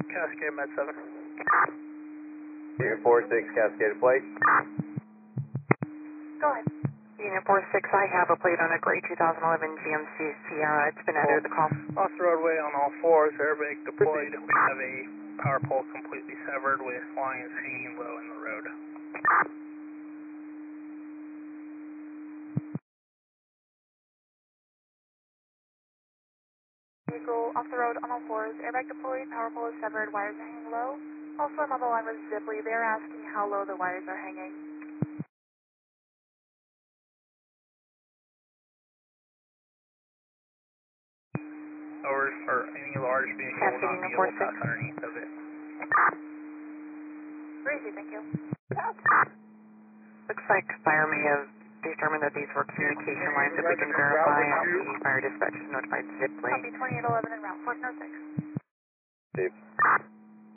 Cascade Med 7. Unit 4-6, Cascade plate. Go ahead. Unit 4-6, I have a plate on a gray 2011 GMC Sierra. It's been added to the call. Off the roadway on all fours, airbag deployed. We have a power pole completely severed with lines hanging low in the road. Vehicle off the road on all fours, airbag deployed, power pole is severed, wires are hanging low. Also, I'm on the line with Zipley. They're asking how low the wires are hanging. Or any large vehicle will not be able to pass underneath of it. Crazy, thank you. Looks like fire may have determined that these were communication lines. If we can verify, the fire dispatch has notified Zipley. Copy 2811 en route, 1406. Steve.